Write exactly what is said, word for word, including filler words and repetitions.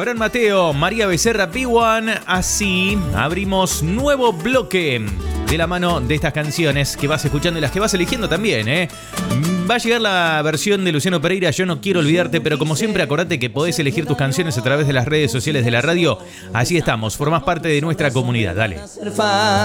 Abraham Mateo, María Becerra, P uno. Así abrimos nuevo bloque de la mano de estas canciones que vas escuchando y las que vas eligiendo también, ¿eh? Va a llegar la versión de Luciano Pereira, Yo no quiero olvidarte, pero como siempre acordate que podés elegir tus canciones a través de las redes sociales de la radio. Así estamos, formás parte de nuestra comunidad, dale.